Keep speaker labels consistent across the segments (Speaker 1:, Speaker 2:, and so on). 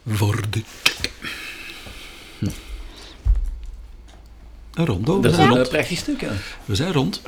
Speaker 1: Voor de check. Een rondo.
Speaker 2: Dat is een prachtig stuk, hè?
Speaker 1: We zijn rond.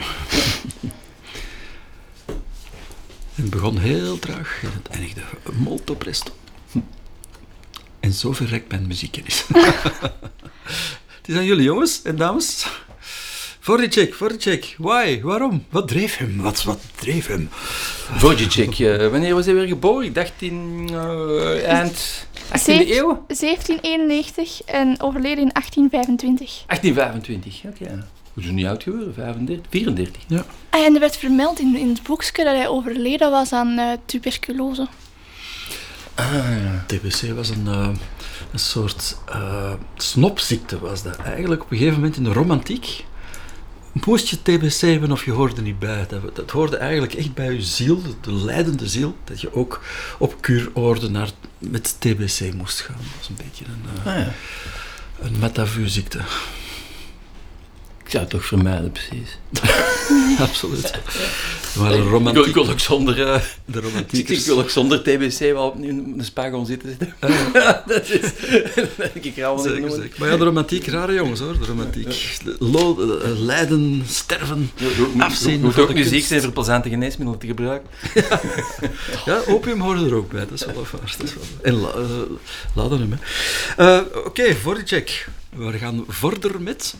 Speaker 1: Het begon heel traag en het eindigde molto presto. En zo verrekt mijn muziekkennis. Het is aan jullie, jongens en dames. Voor de check. Why? Waarom? Wat dreef hem? Wat dreef hem?
Speaker 2: Vodjicek, wanneer was hij weer geboren? Ik dacht in eind 18e eeuw?
Speaker 3: 1791 en overleden in 1825.
Speaker 2: 1825, oké. Hoe is hij niet oud geworden? 35? 34?
Speaker 1: Ja.
Speaker 3: En er werd vermeld in het boekje dat hij overleden was aan tuberculose.
Speaker 1: TBC was een soort snopziekte, was dat. Eigenlijk op een gegeven moment in de romantiek moest je TBC hebben of je hoorde niet bij. Dat hoorde eigenlijk echt bij je ziel, de lijdende ziel, dat je ook op kuuroorde met TBC moest gaan. Dat was een beetje een metavuurziekte.
Speaker 2: Ik zou het toch vermijden, precies.
Speaker 1: Absoluut. Maar de romantiek...
Speaker 2: Ik wil ook zonder...
Speaker 1: de romantiekers...
Speaker 2: Ik wil ook zonder TBC wel op de spa gaan zitten. Dat is... Dat ik graag
Speaker 1: Zeker. Maar ja, de romantiek, rare jongens hoor. De romantiek. Lijden, sterven, afzien.
Speaker 2: Je moet ook nu ziek zijn voor plezante geneesmiddelen te gebruiken.
Speaker 1: Ja, opium hoort er ook bij. Dat is wel waar. En laudanum, hè. Oké, voor de check. We gaan verder met...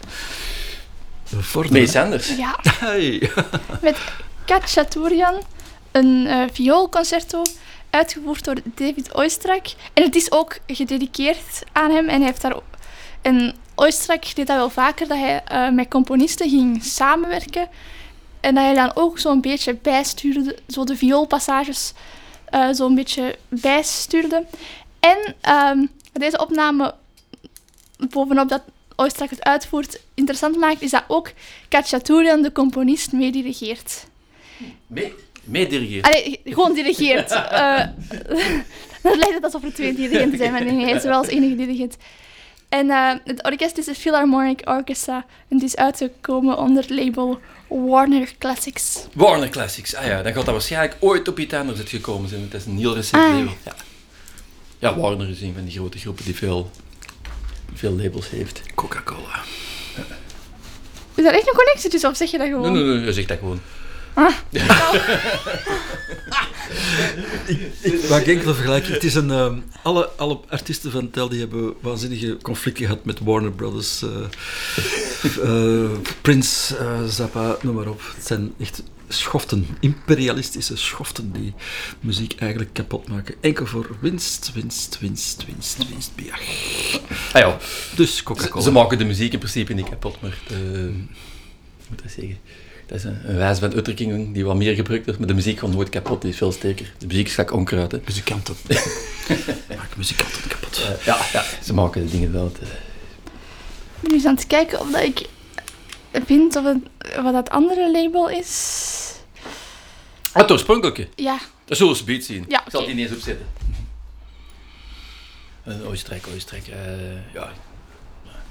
Speaker 2: Mees Anders.
Speaker 3: Ja,
Speaker 1: Hey.
Speaker 3: met Khachaturian, een vioolconcerto, uitgevoerd door David Oistrakh. En het is ook gedediceerd aan hem. En hij heeft daar... En Oistrakh deed dat wel vaker, dat hij met componisten ging samenwerken. En dat hij dan ook zo'n beetje bijstuurde, zo de vioolpassages zo'n beetje bijstuurde. En deze opname, bovenop dat Oistrakh het uitvoert, interessant maakt, is dat ook Khachaturian, de componist, meedirigeert.
Speaker 2: Meedirigeert?
Speaker 3: Allee, gewoon dirigeert. Dan lijkt het alsof er 2 dirigenten zijn, maar nee, hij is wel als enige dirigent. En het orkest is de Philharmonic Orchestra en het is uitgekomen onder het label Warner Classics.
Speaker 2: Warner Classics, ah ja, dan gaat dat waarschijnlijk ooit op iets anders uitgekomen zijn, want dat is een heel recent label. Ja, Warner is een van die grote groepen die veel labels heeft.
Speaker 1: Coca-Cola.
Speaker 3: Is dat echt een connectie tussen, of zeg je dat gewoon?
Speaker 2: Nee, je zegt dat gewoon.
Speaker 1: Ik maak enkele vergelijking. Het is alle artiesten van Tel die hebben waanzinnige conflicten gehad met Warner Brothers, Prince, Zappa, noem maar op. Het zijn echt schoften, imperialistische schoften die muziek eigenlijk kapot maken. Enkel voor winst. Bier.
Speaker 2: Ah ja,
Speaker 1: Dus Coca-Cola.
Speaker 2: ze maken de muziek in principe niet kapot, maar moet ik zeggen. Dat is een wijze van uitdrukking die wat meer gebruikt wordt, maar de muziek gaat nooit kapot, die is veel sterker. De muziek is gelijk onkruid, hè.
Speaker 1: Muzikanten. Maak muzikanten kapot.
Speaker 2: Ja, ze maken de dingen wel.
Speaker 3: Ik ben eens aan het kijken of dat ik vind wat dat andere label is.
Speaker 2: Het oorspronkelijke?
Speaker 3: Ja.
Speaker 2: Dat zullen we beet zien.
Speaker 3: Ja,
Speaker 2: Ik zal
Speaker 3: oké.
Speaker 2: het niet eens opzetten. Oostenrijk. Ja,